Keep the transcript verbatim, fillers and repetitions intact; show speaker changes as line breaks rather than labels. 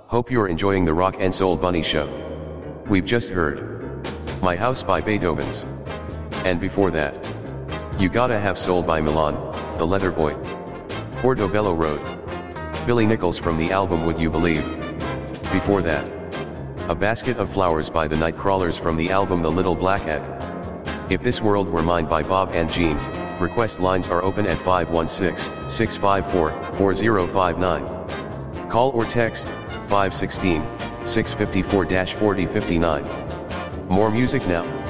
Hope you're enjoying the Rock and Soul Bunny Show. We've just heard My House by Beethoven's. And before that, You Gotta Have Soul by Milan, The Leather Boy. Portobello Road. Billy Nichols from the album Would You Believe. Before that, A Basket of Flowers by the Nightcrawlers from the album The Little Black Ad. If This World Were Mine by Bob and Jean. Request lines are open at five one six, six five four, four zero five nine. Call or text five one six, six five four, four zero five nine. More music now.